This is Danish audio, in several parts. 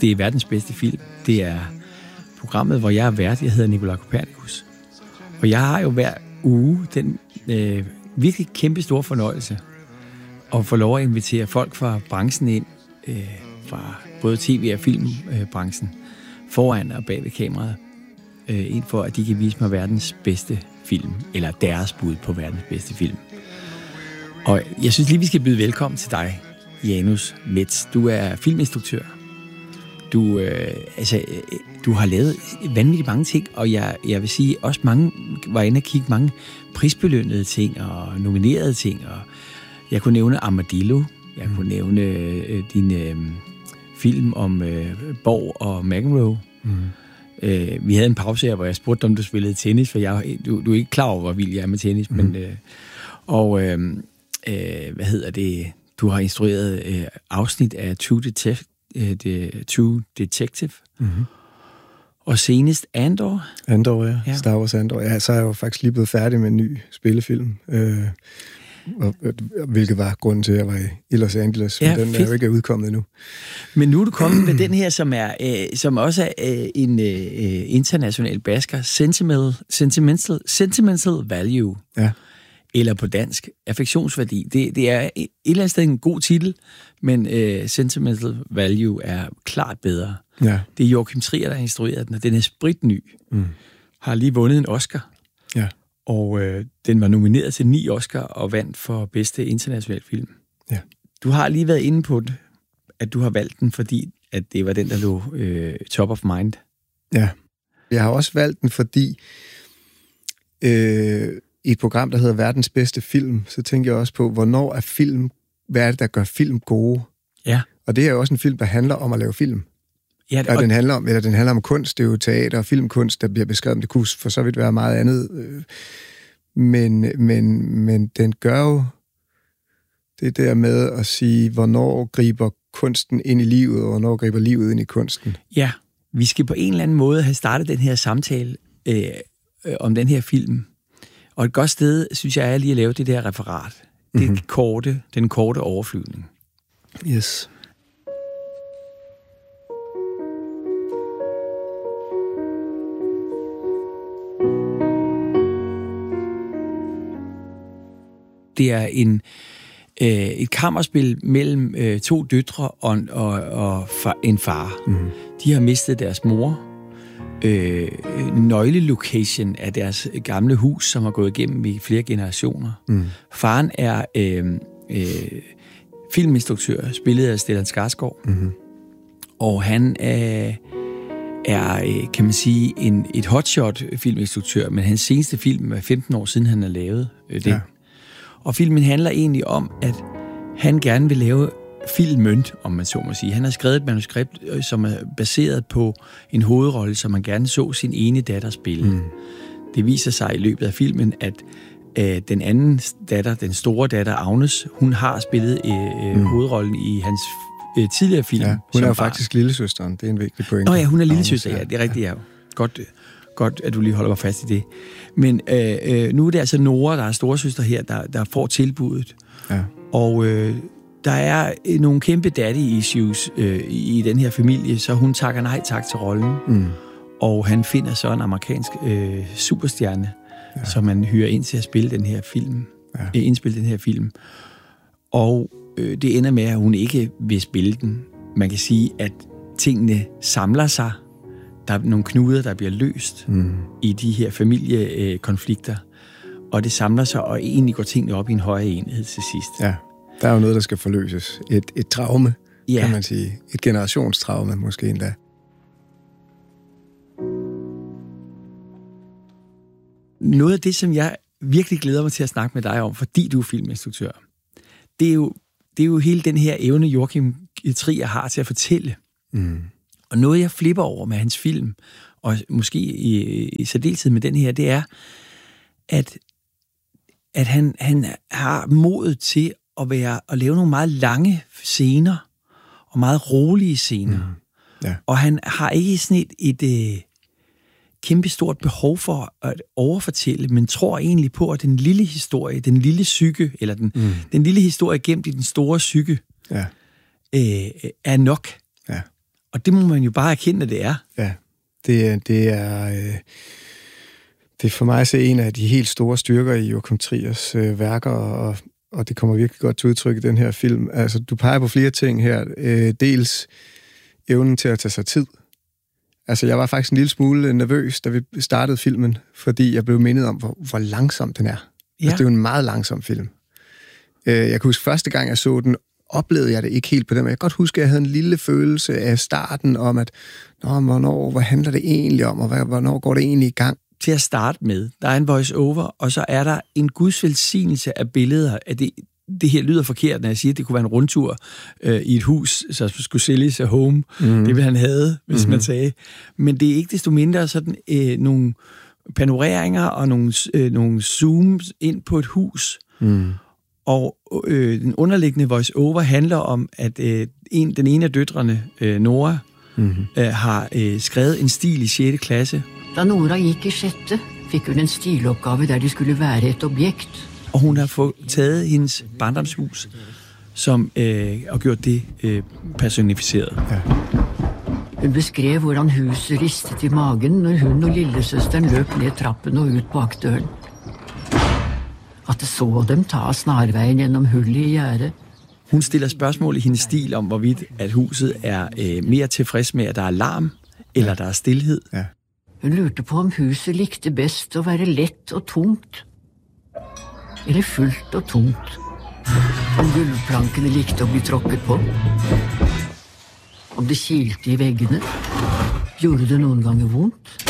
Det er verdens bedste film. Det er programmet, hvor jeg er vært. Jeg hedder Nikolaj Kopernikus. Og jeg har jo hver uge den virkelig kæmpe store fornøjelse at få lov at invitere folk fra branchen ind, fra både tv- og filmbranchen, foran og bag ved kameraet, ind for, at de kan vise mig verdens bedste film, eller deres bud på verdens bedste film. Og jeg synes lige, vi skal byde velkommen til dig, Janus Metz. Du er filminstruktør. Du har lavet vanvittigt mange ting, og jeg vil sige, også mange var inde og kigge mange prisbelønnede ting og nominerede ting. Og jeg kunne nævne Armadillo. Jeg kunne nævne din film om Borg og McEnroe. Vi havde en pause her, hvor jeg spurgte, om du spillede tennis, for du er ikke klar over, hvor vild jeg er med tennis. Men, hvad hedder det? Du har instrueret afsnit af True Detective. Mm-hmm. Og senest Andor. Andor, ja. Star Wars Andor. Ja, så er jeg jo faktisk lige blevet færdig med en ny spillefilm. Hvilket var grunden til, at jeg var i Los Angeles. Men den er jo ikke udkommet endnu. Men nu er du kommet med den her, som også er en international basker. Sentimental Value. Ja. Eller på dansk, affektionsværdi. Det er et eller andet sted en god titel, men Sentimental Value er klart bedre. Ja. Det er Joachim Trier, der har instrueret den, og den er spritny. Har lige vundet en Oscar. Ja. Og den var nomineret til 9 Oscar og vandt for bedste international film. Ja. Du har lige været inde på det, at du har valgt den, fordi at det var den, der lå top of mind. Ja. Jeg har også valgt den, fordi i et program, der hedder Verdens bedste film, så tænker jeg også på, hvornår er film, hvad er det, der gør film gode? Ja. Og det er jo også en film, der handler om at lave film. Ja, og den handler om kunst, det er jo teater og filmkunst, der bliver beskrevet. Det kunne for så vidt være meget andet. Men den gør jo det der med at sige, hvornår griber kunsten ind i livet, og hvornår griber livet ind i kunsten. Ja, vi skal på en eller anden måde have startet den her samtale om den her film. Og et godt sted, synes jeg, er lige at lave det der referat. Den korte overflyvning. Yes. Det er et kammerspil mellem 2 døtre og en far. De har mistet deres mor. Nøglelocation af deres gamle hus, som har gået igennem i flere generationer. Faren er filminstruktør, spillet af Stellan Skarsgård. Og han er, kan man sige, et hotshot filminstruktør, men hans seneste film er 15 år siden, han har lavet det. Ja. Og filmen handler egentlig om, at han gerne vil lave filmen, om man så må sige. Han har skrevet et manuskript, som er baseret på en hovedrolle, som man gerne så sin ene datter spille. Det viser sig i løbet af filmen, at den anden datter, den store datter, Agnes, hun har spillet hovedrollen i hans tidligere film. Ja, hun er jo faktisk lillesøsteren, det er en vigtig point. Nå ja, hun er lillesøster, ja, det er rigtigt, ja. Godt, at du lige holder mig fast i det. Men nu er det altså Nora, der er storesøster her, der får tilbuddet. Ja. Og der er nogle kæmpe daddy issues i den her familie, så hun takker nej tak til rollen. Og han finder så en amerikansk superstjerne, som man hyrer ind til at spille den her film. Indspille den her film. Og det ender med, at hun ikke vil spille den. Man kan sige, at tingene samler sig. Der er nogle knuder, der bliver løst i de her familiekonflikter. Og det samler sig, og egentlig går tingene op i en højere enhed til sidst. Ja, der er jo noget, der skal forløses. Et traume, kan man sige. Et generationstraume, måske endda. Noget af det, som jeg virkelig glæder mig til at snakke med dig om, fordi du er filminstruktør, det er jo hele den her evne, Joachim Trier har til at fortælle. Og noget, jeg flipper over med hans film, og måske i særdeleshed med den her, det er, at han har modet til at lave nogle meget lange scener, og meget rolige scener. Ja. Og han har ikke sådan et kæmpestort behov for at overfortælle, men tror egentlig på, at den lille historie, den lille psyke, eller den lille historie gemt i den store psyke, er nok. Ja. Og det må man jo bare erkende, at det er. Ja, det er for mig at se en af de helt store styrker i Joachim Triers værker, og det kommer virkelig godt til udtryk i den her film. Altså, du peger på flere ting her. Dels evnen til at tage sig tid. Altså, jeg var faktisk en lille smule nervøs, da vi startede filmen, fordi jeg blev mindet om, hvor langsom den er. Ja. Altså, det er jo en meget langsom film. Jeg kan huske, første gang jeg så den, oplevede jeg det ikke helt på den, men jeg kan godt huske, at jeg havde en lille følelse af starten om, at hvad handler det egentlig om, og hvornår går det egentlig i gang? Til at starte med, der er en voice-over, og så er der en guds velsignelse af billeder af det her lyder forkert, når jeg siger, at det kunne være en rundtur i et hus, så skulle sælges af home. Mm-hmm. Det ville han have, hvis man sagde. Men det er ikke desto mindre sådan nogle panoreringer og nogle zooms ind på et hus. Mm. Og den underliggende voice-over handler om, at den ene af døtrene, Nora, har skrevet en stil i 6. klasse. Da Nora gik i 6., fik hun en stilopgave, der de skulle være et objekt. Og hun har taget hendes barndomshus og gjort det personificeret. Ja. Hun beskrev, hvordan huset ristet i magen, når hun og lillesøsteren løb ned trappen og ud bakdøren. At det så dem ta snarvejen gennem hullet i gjerdet. Hun stiller spørgsmål i hendes stil om, hvorvidt at huset er mere tilfreds med, at der er larm, eller der er stilhed. Ja. Hun lurte på, om huset likte bedst at være let og tomt, eller fullt og tomt. Om gulvplankene likte at blive tråkket på. Om det kilte i væggene. Gjorde det nogle gange vondt.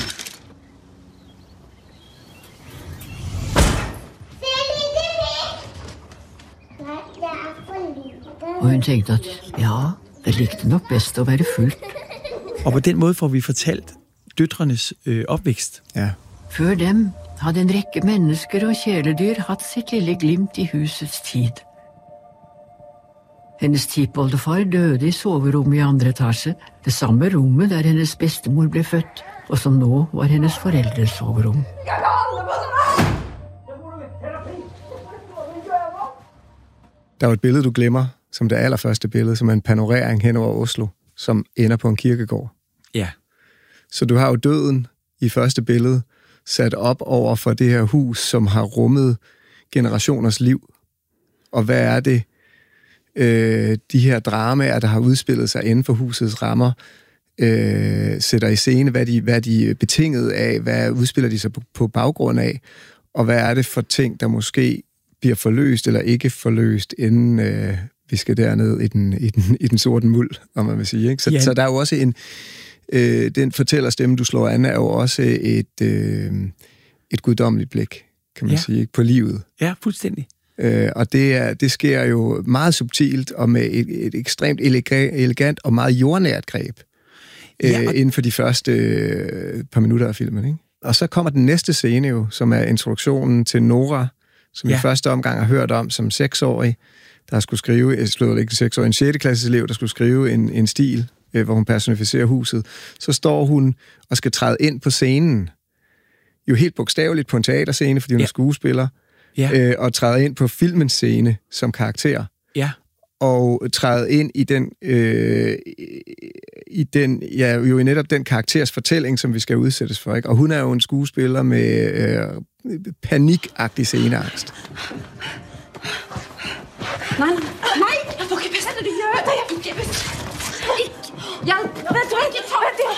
Og hun tænkte, at det likte nok bedst at være fuldt. Og på den måde får vi fortalt døtrenes opvækst. Ja. Før dem havde en række mennesker og kæledyr haft sit lille glimt i husets tid. Hendes tipoldefar døde i soverummet i 2. etage, det samme rummet der hendes bedstemor blev født, og som nå var hendes forældres soverum. Der er et billede, du glemmer, som det allerførste billede, som er en panorering hen over Oslo, som ender på en kirkegård. Ja. Så du har jo døden i første billede sat op over for det her hus, som har rummet generationers liv. Og hvad er det, de her dramaer, der har udspillet sig inden for husets rammer, sætter i scene, hvad de er betinget af, hvad udspiller de sig på baggrund af, og hvad er det for ting, der måske bliver forløst eller ikke forløst, inden vi skal derned i den sorte muld, om man vil sige. Ikke? Så der er jo også den fortællerstemme, du slår an, er jo også et guddommeligt blik, kan man sige, ikke? På livet. Ja, fuldstændig. Og det sker jo meget subtilt og med et ekstremt elegant og meget jordnært greb inden for de første par minutter af filmen. Ikke? Og så kommer den næste scene jo, som er introduktionen til Nora, som i første omgang har hørt om som 6-årig, der skulle skrive, en 6-årig, en 6. klasses elev, der skulle skrive en stil, hvor hun personificerer huset. Så står hun og skal træde ind på scenen, jo helt bogstaveligt på en teaterscene, fordi hun er skuespiller, og træde ind på filmens scene som karakter. Ja. Og træde ind i netop den karakters fortælling, som vi skal udsættes for. Ikke? Og hun er jo en skuespiller med panikagtig sceneangst. Nej, jeg får ikke pisse, når du gør det. Jeg får ikke pisse. Jeg vet du ikke,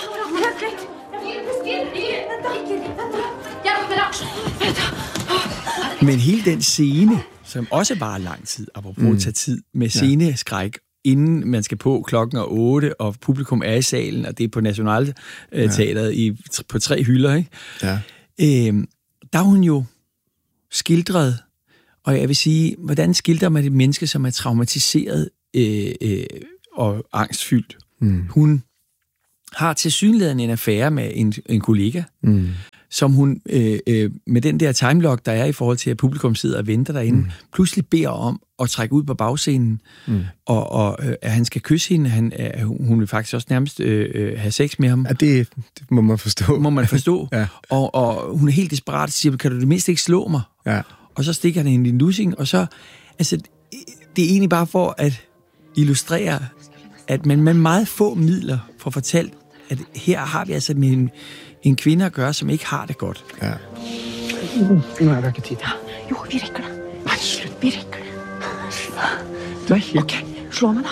Men hele den scene, som også var lang tid, apropos at tage tid, med sceneskræk, inden man skal på klokken 8, og publikum er i salen, og det er på Nationalteatret på 3 hylder, ikke? Ja. Der er hun jo skildret, og jeg vil sige, hvordan skildrer man et menneske, som er traumatiseret og angstfyldt? Hun har tilsyneladende en affære med en kollega, som hun med den der timelock, der er i forhold til, at publikum sidder og venter derinde, pludselig beder om at trække ud på bagscenen, og at han skal kysse hende. Hun vil faktisk også nærmest have sex med ham. Ja, det må man forstå. Må man forstå. Ja. Og hun er helt desperat og siger, kan du det mindst ikke slå mig? Ja. Og så stikker han hende i en lussing, og så, altså, det er egentlig bare for at illustrere at man med meget få midler får fortalt, at her har vi altså med en kvinde at gøre, som ikke har det godt. Ja. Nå er der ikke tid. Jo, vi rækker det. Nej, slut, vi rækker det. Okay, slå mig da.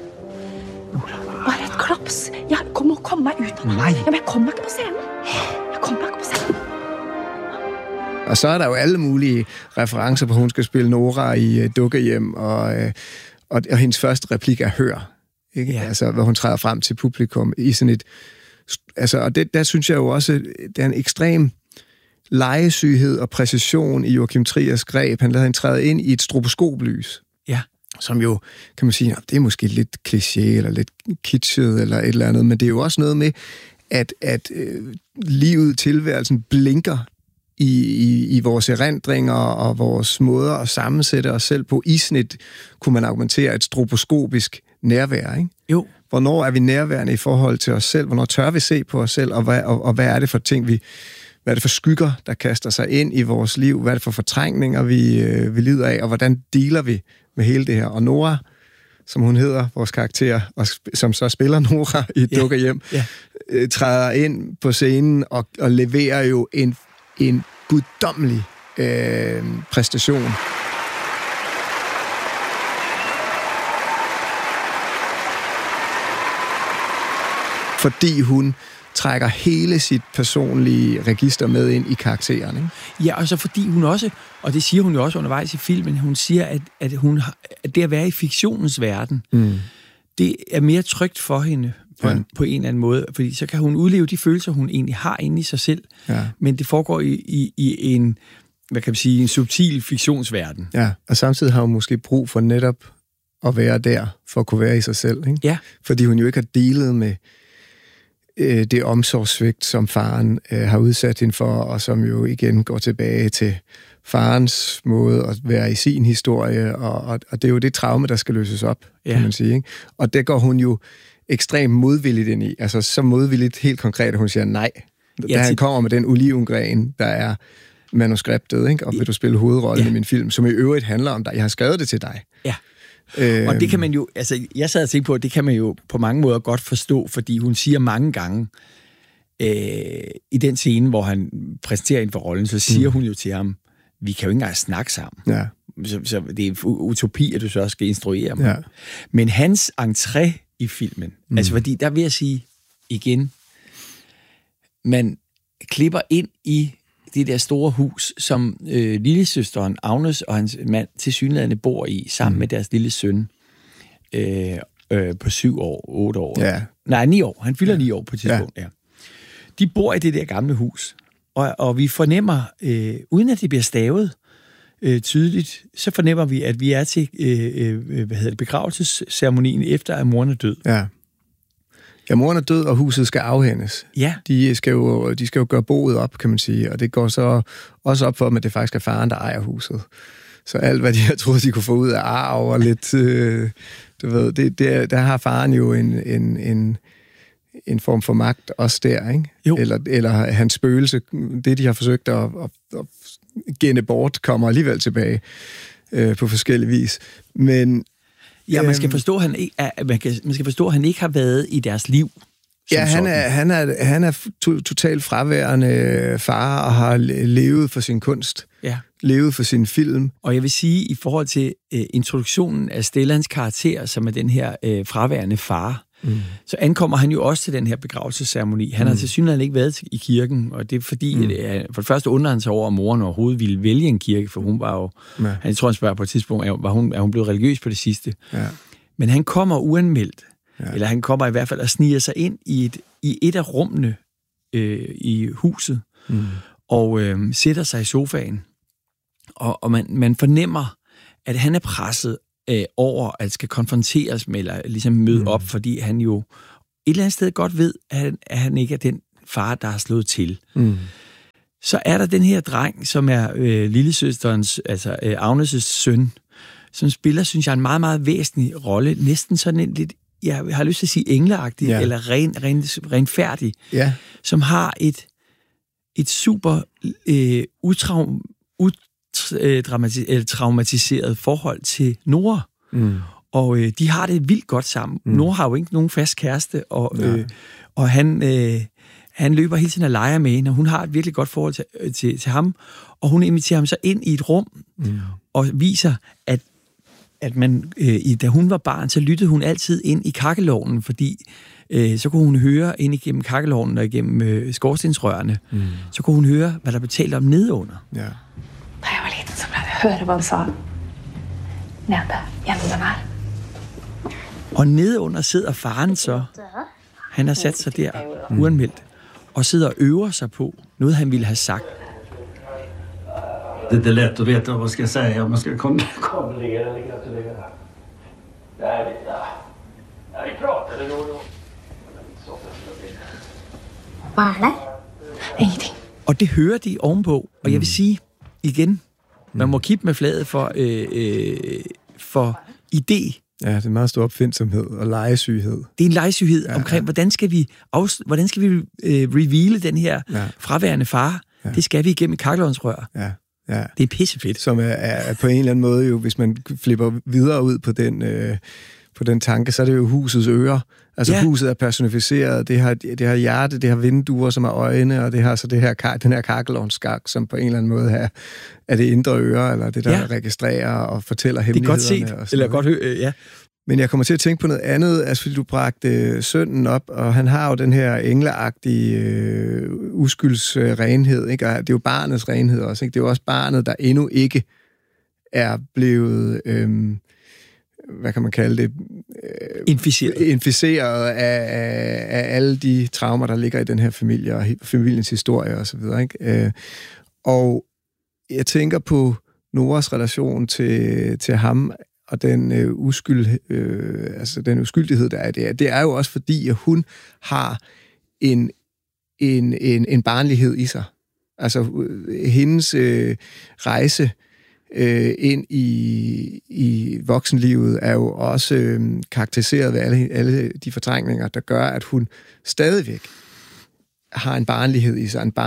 Bare et klaps. Jeg må komme mig ud af det. Nej. Jamen, jeg kommer ikke på scenen. Og så er der jo alle mulige referencer på, hun skal spille Nora i Dukkehjem, og hendes første replik er hør. Ikke? Ja. Altså, hvor hun træder frem til publikum i sådan et... Altså, og der synes jeg jo også, der er en ekstrem legesyghed og præcision i Joachim Triers greb. Han lader hende træde ind i et stroboskoplys. Ja. Som jo, kan man sige, det er måske lidt kliché, eller lidt kitschet, eller et eller andet, men det er jo også noget med, at livet, tilværelsen blinker i vores erindringer og vores måder at sammensætte os selv på. I sådan et, kunne man argumentere, et stroboskopisk nærvær, ikke? Jo. Hvornår er vi nærværende i forhold til os selv? Hvornår tør vi se på os selv? Og hvad er det for ting, hvad er det for skygger, der kaster sig ind i vores liv? Hvad er det for fortrængninger, vi lider af? Og hvordan dealer vi med hele det her? Og Nora, som hun hedder, vores karakter, og som så spiller Nora i Dukkehjem, træder ind på scenen og leverer jo en guddommelig præstation. Fordi hun trækker hele sit personlige register med ind i karakteren. Ikke? Ja, og så fordi hun også, og det siger hun jo også undervejs i filmen, hun siger, at det at være i fiktionens verden, det er mere trygt for hende på en eller anden måde, fordi så kan hun udleve de følelser, hun egentlig har inde i sig selv, men det foregår i en, hvad kan man sige, en subtil fiktionsverden. Ja, og samtidig har hun måske brug for netop at være der, for at kunne være i sig selv. Ikke? Ja. Fordi hun jo ikke har delet med det omsorgssvigt, som faren har udsat hende for, og som jo igen går tilbage til farens måde at være i sin historie, og det er jo det traume, der skal løses op, kan man sige. Ikke? Og det går hun jo ekstremt modvilligt ind i. Altså så modvilligt helt konkret, at hun siger nej. Da han kommer med den olivengren, der er manuskriptet, ikke? Og vil du spille hovedrollen i min film, som i øvrigt handler om dig. Jeg har skrevet det til dig. Ja. Og det kan man jo, altså jeg sad og tænkte på, at det kan man jo på mange måder godt forstå, fordi hun siger mange gange, i den scene, hvor han præsenterer hende for rollen, så siger hun jo til ham, vi kan jo ikke engang snakke sammen. Ja. Så det er utopi, at du så også skal instruere mig. Ja. Men hans entré i filmen, altså fordi, der vil jeg sige igen, man klipper ind i det der store hus, som lillesøsteren Agnes og hans mand tilsyneladende bor i, sammen med deres lille søn på 7 år, 8 år. Ja. Nej, 9 år. Han fylder 9 år på et tidspunkt, ja. De bor i det der gamle hus, og vi fornemmer, uden at det bliver stavet tydeligt, så fornemmer vi, at vi er til begravelsesceremonien efter, at moren er død. Ja. Ja, moren er død, og huset skal afhændes. Ja. De skal jo gøre boet op, kan man sige, og det går så også op for dem, at det faktisk er faren, der ejer huset. Så alt, hvad de har troet, de kunne få ud af arv og lidt, du ved, der har faren jo en form for magt også der, ikke? Jo. Eller hans spøgelse, det de har forsøgt at genne bort, kommer alligevel tilbage på forskellige vis. Men ja, man skal forstå, at han ikke har været i deres liv. Ja, han er totalt fraværende far og har levet for sin kunst. Ja. Levet for sin film. Og jeg vil sige, i forhold til introduktionen af Stellans karakter, som er den her fraværende far, så ankommer han jo også til den her begravelsesceremoni. Han har tilsyneladende ikke været i kirken, og det er fordi, for det første undrer han sig over, at moren overhovedet ville vælge en kirke, for hun var jo, han tror, han spørger på et tidspunkt, er hun blevet religiøs på det sidste. Ja. Men han kommer uanmeldt, eller han kommer i hvert fald og sniger sig ind i et af rummene i huset, og sætter sig i sofaen. Og man fornemmer, at han er presset over at skal konfronteres med, eller ligesom møde op, fordi han jo et eller andet sted godt ved, at han ikke er den far, der har slået til. Så er der den her dreng, som er lillesøsterens, altså Agnes' søn, som spiller, synes jeg, en meget, meget væsentlig rolle. Næsten sådan en lidt, jeg har lyst til at sige engleagtig, eller renfærdig, som har et super traumatiseret forhold til Nora. Og de har det vildt godt sammen. Nora har jo ikke nogen fast kæreste, og han løber hele tiden og leger med hende, og hun har et virkelig godt forhold til ham, og hun inviterer ham så ind i et rum, og viser, at man, da hun var barn, så lyttede hun altid ind i kakkelovnen, fordi så kunne hun høre ind igennem kakkelovnen og igennem skorstensrørene, så kunne hun høre, hvad der blev talt om nedunder. Ja. Da jeg var liten, så pleide jeg at høre, hvad han sagde. Nede, hjemme der. Og nedunder sidder faren så. Han har sat sig der, uanmeldt, og sidder og øver sig på noget, han ville have sagt. Det är lätt att veta vad ska jag säga om man ska kombinera eller gratulera. Nej, vi pratade nog. Hvad er det? Ingenting. Og det hører de ovenpå, og jeg vil sige igen, man må kippe med flaget for idé. Ja, det er en meget stor opfindsomhed og legesyghed. Det er en legesyghed omkring, hvordan skal vi reveale den her fraværende far? Ja. Det skal vi igennem et kakkelovnsrør. Ja. Ja. Det er pissefedt. Som er på en eller anden måde jo, hvis man flipper videre ud på den tanke, så er det jo husets ører. Altså huset er personificeret, det har hjerte, det har vinduer, som er øjne, og det har så den her kakkelovnsskak, som på en eller anden måde er det indre øre, eller det, der registrerer og fortæller hemmelighederne. Det er godt set, eller godt ja. Men jeg kommer til at tænke på noget andet, altså fordi du bragte sønnen op, og han har jo den her engleagtige uskyldsrenhed, ikke? Og det er jo barnets renhed også, ikke? Det er jo også barnet, der endnu ikke er blevet, hvad kan man kalde det? Inficeret af alle de traumer, der ligger i den her familie, og familiens historie og så videre, ikke? Og jeg tænker på Noras relation til ham, og den altså den uskyldighed, der er der. Det er jo også fordi, at hun har en barnlighed i sig. Altså hendes rejse ind i voksenlivet er jo også karakteriseret ved alle de fortrængninger, der gør, at hun stadigvæk har en barnlighed i sig,